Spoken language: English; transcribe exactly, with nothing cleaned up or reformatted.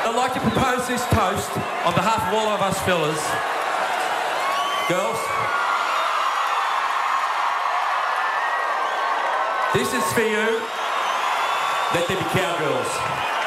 I'd like to propose this toast on behalf of all of us fellas. Girls. This is for you. Let there be cowgirls.